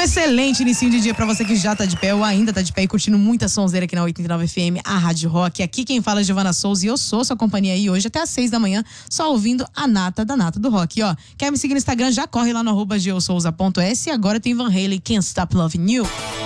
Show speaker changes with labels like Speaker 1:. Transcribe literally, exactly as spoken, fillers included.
Speaker 1: excelente inicinho de dia pra você que já tá de pé ou ainda tá de pé e curtindo muita sonzeira aqui na oitenta e nove F M, a Rádio Rock. Aqui quem fala é Giovana Souza e eu sou sua companhia aí hoje até às seis da manhã, só ouvindo a nata da nata do rock. E ó, quer me seguir no Instagram? Já corre lá no arroba geosouza ponto s e agora tem Van Halen, Can't Stop Loving You.